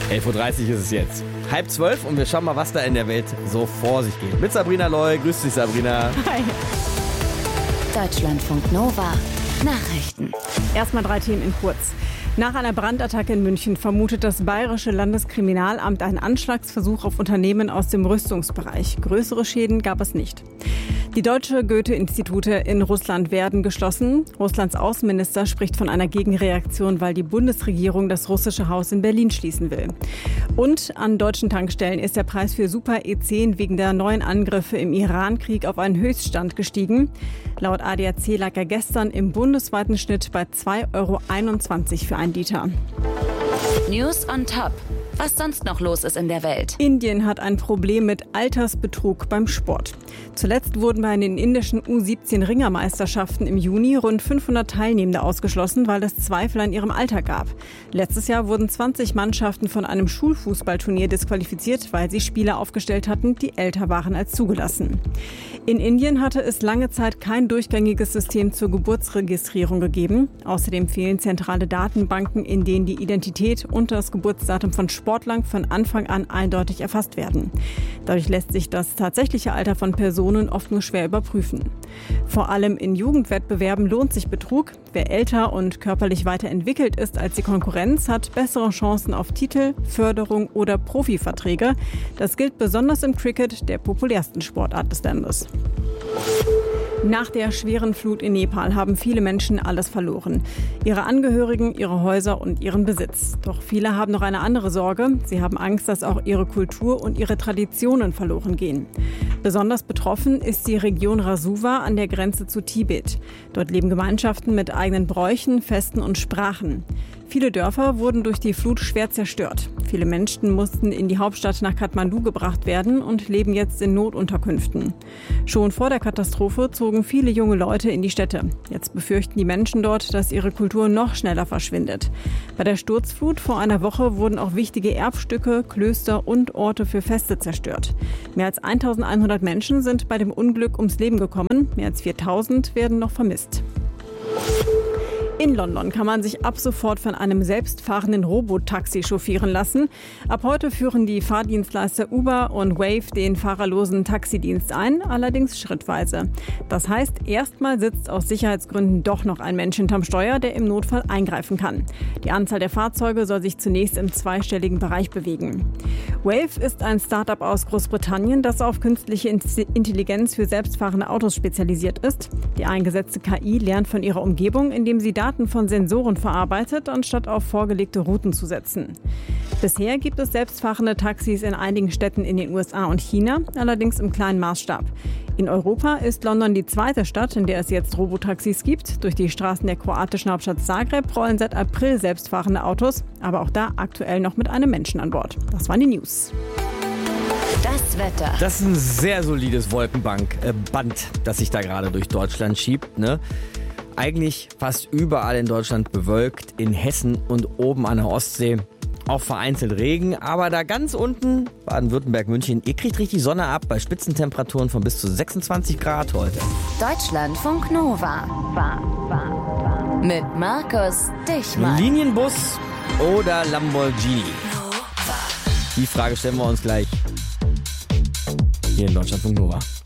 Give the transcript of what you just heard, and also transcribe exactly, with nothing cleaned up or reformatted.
elf Uhr dreißig ist es jetzt. Halb zwölf und wir schauen mal, was da in der Welt so vor sich geht. Mit Sabrina Loy. Grüß dich, Sabrina. Hi. Deutschlandfunk Nova. Nachrichten. Erstmal drei Themen in kurz. Nach einer Brandattacke in München vermutet das Bayerische Landeskriminalamt einen Anschlagsversuch auf Unternehmen aus dem Rüstungsbereich. Größere Schäden gab es nicht. Die Deutsche Goethe-Institute in Russland werden geschlossen. Russlands Außenminister spricht von einer Gegenreaktion, weil die Bundesregierung das russische Haus in Berlin schließen will. Und an deutschen Tankstellen ist der Preis für Super E zehn wegen der neuen Angriffe im Iran-Krieg auf einen Höchststand gestiegen. Laut A D A C lag er gestern im bundesweiten Schnitt bei zwei Euro einundzwanzig für einen Liter. News on Top. Was sonst noch los ist in der Welt. Indien hat ein Problem mit Altersbetrug beim Sport. Zuletzt wurden bei den indischen U siebzehn Ringermeisterschaften im Juni rund fünfhundert Teilnehmende ausgeschlossen, weil es Zweifel an ihrem Alter gab. Letztes Jahr wurden zwanzig Mannschaften von einem Schulfußballturnier disqualifiziert, weil sie Spieler aufgestellt hatten, die älter waren als zugelassen. In Indien hatte es lange Zeit kein durchgängiges System zur Geburtsregistrierung gegeben. Außerdem fehlen zentrale Datenbanken, in denen die Identität und das Geburtsdatum von Sportlern von Anfang an eindeutig erfasst werden. Dadurch lässt sich das tatsächliche Alter von Personen oft nur schwer überprüfen. Vor allem in Jugendwettbewerben lohnt sich Betrug. Wer älter und körperlich weiterentwickelt ist als die Konkurrenz, hat bessere Chancen auf Titel, Förderung oder Profiverträge. Das gilt besonders im Cricket, der populärsten Sportart des Landes. Nach der schweren Flut in Nepal haben viele Menschen alles verloren. Ihre Angehörigen, ihre Häuser und ihren Besitz. Doch viele haben noch eine andere Sorge. Sie haben Angst, dass auch ihre Kultur und ihre Traditionen verloren gehen. Besonders betroffen ist die Region Rasuwa an der Grenze zu Tibet. Dort leben Gemeinschaften mit eigenen Bräuchen, Festen und Sprachen. Viele Dörfer wurden durch die Flut schwer zerstört. Viele Menschen mussten in die Hauptstadt nach Kathmandu gebracht werden und leben jetzt in Notunterkünften. Schon vor der Katastrophe zogen viele junge Leute in die Städte. Jetzt befürchten die Menschen dort, dass ihre Kultur noch schneller verschwindet. Bei der Sturzflut vor einer Woche wurden auch wichtige Erbstücke, Klöster und Orte für Feste zerstört. Mehr als eintausendeinhundert Menschen sind bei dem Unglück ums Leben gekommen. Mehr als viertausend werden noch vermisst. In London kann man sich ab sofort von einem selbstfahrenden Robotaxi chauffieren lassen. Ab heute führen die Fahrdienstleister Uber und Wave den fahrerlosen Taxidienst ein, allerdings schrittweise. Das heißt, erstmal sitzt aus Sicherheitsgründen doch noch ein Mensch hinterm Steuer, der im Notfall eingreifen kann. Die Anzahl der Fahrzeuge soll sich zunächst im zweistelligen Bereich bewegen. Wave ist ein Start-up aus Großbritannien, das auf künstliche Intelligenz für selbstfahrende Autos spezialisiert ist. Die eingesetzte K I lernt von ihrer Umgebung, indem sie Daten von Sensoren verarbeitet, anstatt auf vorgelegte Routen zu setzen. Bisher gibt es selbstfahrende Taxis in einigen Städten in den U S A und China, allerdings im kleinen Maßstab. In Europa ist London die zweite Stadt, in der es jetzt Robotaxis gibt. Durch die Straßen der kroatischen Hauptstadt Zagreb rollen seit April selbstfahrende Autos, aber auch da aktuell noch mit einem Menschen an Bord. Das waren die News. Das Wetter. Das ist ein sehr solides Wolkenband, äh, Band, das sich da gerade durch Deutschland schiebt, ne? Eigentlich fast überall in Deutschland bewölkt, in Hessen und oben an der Ostsee auch vereinzelt Regen. Aber da ganz unten, Baden-Württemberg, München, ihr kriegt richtig Sonne ab bei Spitzentemperaturen von bis zu sechsundzwanzig Grad heute. Deutschlandfunk Nova. War, war, war. Mit Markus Dichmann. Linienbus oder Lamborghini? Nova. Die Frage stellen wir uns gleich hier in Deutschlandfunk Nova.